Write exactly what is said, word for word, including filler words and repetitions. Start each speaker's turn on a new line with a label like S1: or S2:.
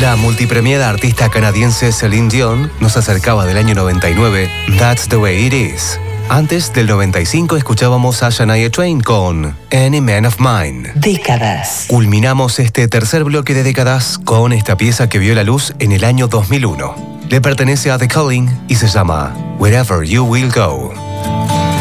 S1: La multipremiada artista canadiense Celine Dion nos acercaba del año noventa y nueve, That's the Way It Is. Antes del noventa y cinco escuchábamos a Shania Twain con Any Man of Mine.
S2: Décadas.
S1: Culminamos este tercer bloque de décadas con esta pieza que vio la luz en el año dos mil uno. Le pertenece a The Calling y se llama Wherever You Will Go.